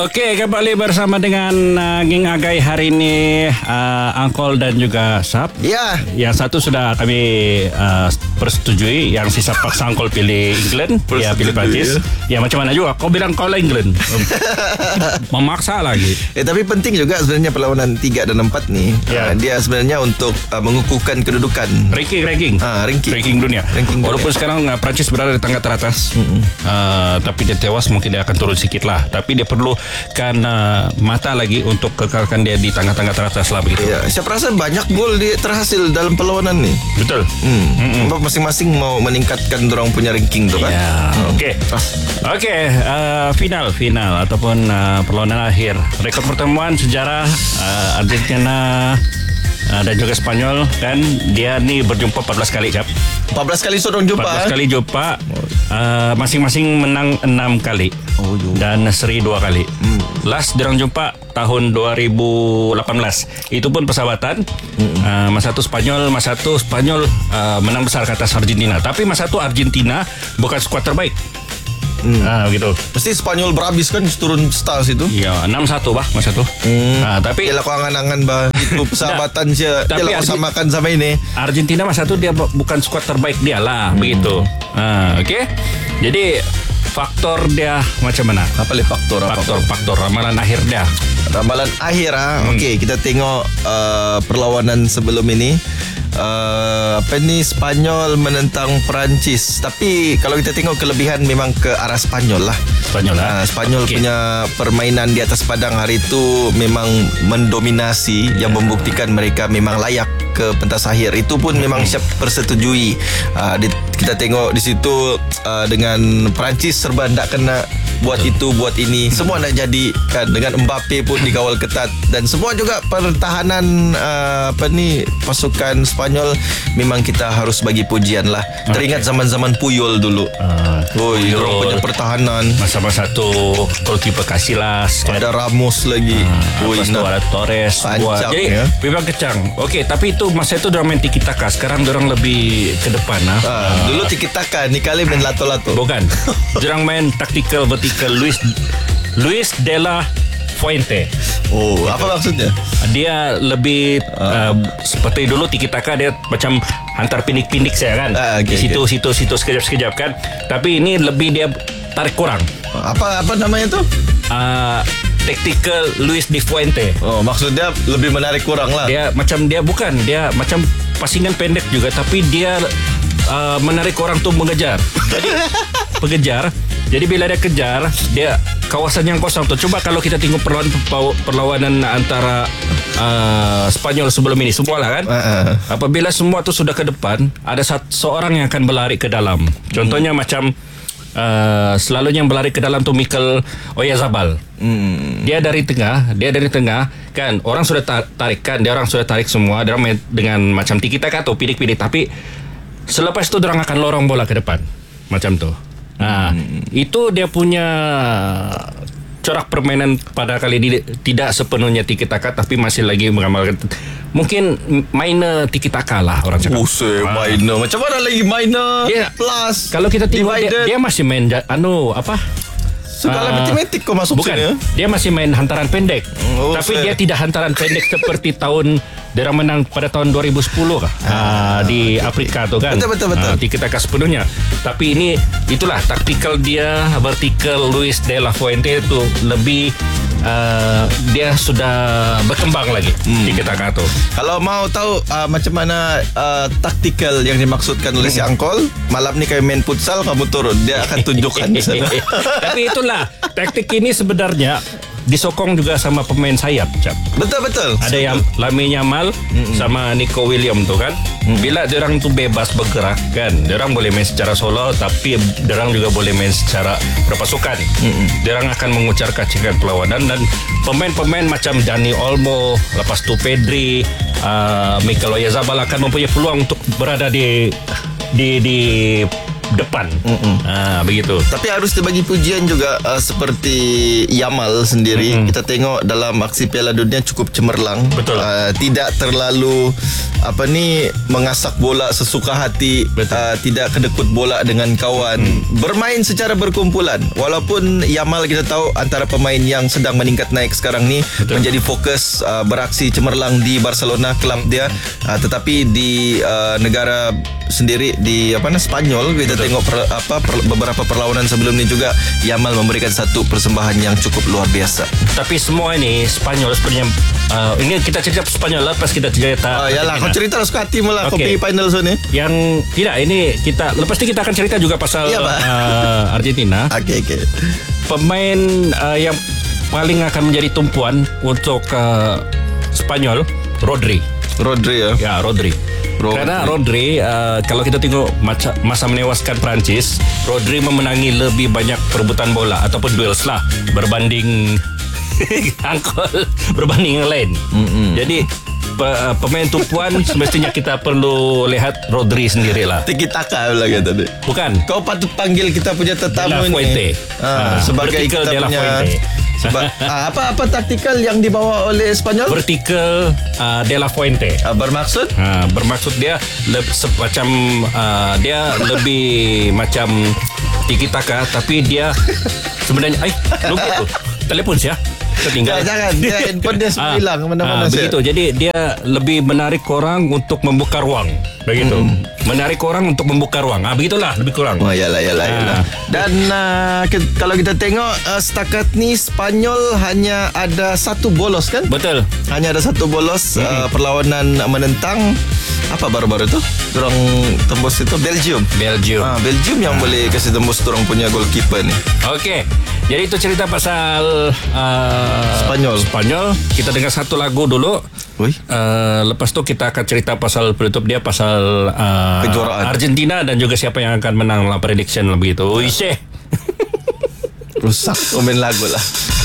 Okey, kembali bersama dengan Ging Agai hari ini, Angkol dan juga Sap. Ya. Yang satu sudah kami persetujui, yang sisa paksa Angkol pilih England, dia pilih Prancis. Ya macam mana juga, kau bilang kau lah England. Memaksa lagi. Tapi penting juga sebenarnya perlawanan 3 dan 4 ni. Ya. Dia sebenarnya untuk mengukuhkan kedudukan Ranking dunia. Walaupun sekarang Prancis berada di tangga teratas, tapi dia tewas, mungkin dia akan turun sikit lah. Tapi dia perlu mata lagi untuk kekalkan dia di tangga-tangga teratas lah begitu. Ya, saya rasa banyak gol dia terhasil dalam perlawanan ni. Betul. Masing-masing mau meningkatkan dorang punya ranking tu kan. Ya, okey. Final ataupun perlawanan akhir. Rekod pertemuan sejarah Argentina dan juga Spanyol, kan dia ni berjumpa 14 kali, Cap. 14 kali sorong jumpa. 14 kali jumpa. Masing-masing menang 6 kali. Dan seri 2 kali. Last diorang jumpa tahun 2018. Itu pun persahabatan. Masa tu Spanyol menang besar ke atas Argentina. Tapi masa tu Argentina bukan skuad terbaik. Begitu. Mesti Spanyol berhabis kan, turun stars itu. Ya, 6-1 bah masa tu. Tapi yalah kau angan-angan bah itu persahabatan dia. Yalah kau samakan sama ini. Argentina masa tu dia bukan skuad terbaik dia lah, begitu. Okey. Jadi faktor dia macam mana? Apa le faktor? Faktor ramalan akhir dia. Ramalan akhir Okey, kita tengok perlawanan sebelum ini. Spanyol menentang Perancis. Tapi kalau kita tengok kelebihan memang ke arah Spanyol lah. Spanyol punya permainan di atas padang hari itu memang mendominasi, yang membuktikan mereka memang layak ke pentas akhir. Itu pun memang siap persetujui. Kita tengok di situ dengan Perancis serba nak kena buat itu, buat ini, semua nak jadi kan. Dengan Mbappe pun dikawal ketat, dan semua juga pertahanan pasukan Spanyol memang kita harus bagi pujian lah. Teringat zaman-zaman Puyol dulu. Orang punya pertahanan masa-masa tu goalkeeper Casillas, ada Ramos lagi. Lepas tu ada Torres. Jadi memang kecang. Okey, tapi itu masa itu dorang main tiki-taka. Sekarang dorang lebih ke depan. Dulu tiki-taka, ni kali main lato-lato. Bukan. Dorang main tactical vertical. Luis de la Fuente. Apa maksudnya? Dia lebih seperti dulu tiki-taka, dia macam hantar pindik-pindik saya kan. Di situ sekejap-sekejap kan. Tapi ini lebih dia tarik kurang. Apa namanya tu? Tactical Luis de Fuente. Maksudnya lebih menarik kurang lah. Dia macam pasingan pendek juga, tapi dia menarik orang tu mengejar. Jadi pengejar. Jadi bila dia kejar, dia kawasan yang kosong tu. Coba kalau kita tengok perlawanan antara Spanyol sebelum ini, semua lah kan. Apabila semua tu sudah ke depan, ada seorang yang akan berlari ke dalam. Contohnya macam selalunya yang berlari ke dalam tu Mikel Oyarzabal. Dia dari tengah kan, orang sudah tarik kan, dia orang sudah tarik semua, dia orang main dengan macam tiki-taka tu, pidik-pidik, tapi selepas tu dia orang akan lorong bola ke depan macam tu. Itu dia punya corak permainan pada kali ini. Tidak sepenuhnya tiki-taka, tapi masih lagi mengamalkan, mungkin minor tiki-taka lah orang cakap. Minor. Macam mana lagi minor? Plus. Kalau kita tengok dia masih main segala matematik kau masuk sini. Dia masih main hantaran pendek. Tapi dia tidak hantaran pendek seperti tahun dia menang pada tahun 2010 di Afrika tu kan. Betul. Tiki-taka sepenuhnya. Tapi itulah taktikal dia, vertikal Luis de la Fuente itu lebih dia sudah berkembang lagi tiki-taka tu. Kalau mau tahu macam mana taktikal yang dimaksudkan oleh si Angkol, malam ni kami main futsal, kamu turun, dia akan tunjukkan di sana. Tapi itulah taktik ini sebenarnya disokong juga sama pemain sayap, Cap. Betul. Ada yang Lamine Yamal sama Nico Williams tu kan. Bila diorang tu bebas bergerak kan, diorang boleh main secara solo, tapi diorang juga boleh main secara berpasukan. Diorang akan mengucar-kacirkan perlawanan, dan pemain-pemain macam Dani Olmo, lepas tu Pedri, Mikel Oyarzabal akan mempunyai peluang untuk berada di depan. Begitu. Tapi harus dibagi pujian juga seperti Yamal sendiri. Kita tengok dalam aksi Piala Dunia cukup cemerlang. Betul. Tidak terlalu mengasak bola sesuka hati. Tidak kedekut bola dengan kawan. Bermain secara berkumpulan. Walaupun Yamal kita tahu antara pemain yang sedang meningkat naik sekarang ni. Betul. Menjadi fokus beraksi cemerlang di Barcelona, klub dia. Tetapi di negara sendiri di Spanyol kita tengok beberapa perlawanan sebelum ni juga Yamal memberikan satu persembahan yang cukup luar biasa. Tapi semua ini Spanyol sebenarnya ini kita cerita Spanyol lah, pas kita cerita. Yalah, kau cerita lah suka hati malah kopi final zone ni. Yang tidak, ini kita lepas ni kita akan cerita juga pasal Argentina. Okey. Pemain yang paling akan menjadi tumpuan untuk Spanyol, Rodri ya. Ya, Rodri. Karena Rodri kalau kita tengok masa menewaskan Perancis, Rodri memenangi lebih banyak perebutan bola ataupun duels lah berbanding berbanding yang lain. Jadi pemain tumpuan semestinya kita perlu lihat Rodri sendirilah. Tiki taka pula kata tadi. Bukan. Kau patut panggil kita punya tetamu ni sebagai kita punya apa taktikal yang dibawa oleh Spanyol? Vertical De La Fuente. Bermaksud dia semacam dia lebih macam tiki taka, tapi dia sebenarnya lupa tu. Telepon saya tertinggal. Jangan, dia handphone dia hilang mana-mana begitu. Jadi dia lebih menarik orang untuk membuka ruang. Begitu. Menarik orang untuk membuka ruang. Begitulah lebih kurang. Yalah. Dan kalau kita tengok setakat ni Spanyol hanya ada satu bolos kan? Betul. Hanya ada satu bolos perlawanan menentang apa baru-baru tu? Dorang tembus itu Belgium yang boleh kasih tembus dorang punya goalkeeper ni. Okey. Jadi itu cerita pasal Spanyol. Kita dengar satu lagu dulu. Lepas tu kita akan cerita pasal penutup dia pasal kejuaraan Argentina dan juga siapa yang akan menang lah, prediction begitu. Rusak komen lagu lah.